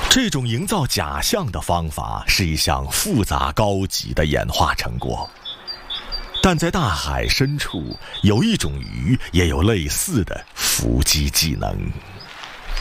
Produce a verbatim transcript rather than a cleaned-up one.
这种营造假象的方法是一项复杂高级的演化成果，但在大海深处，有一种鱼也有类似的伏击技能。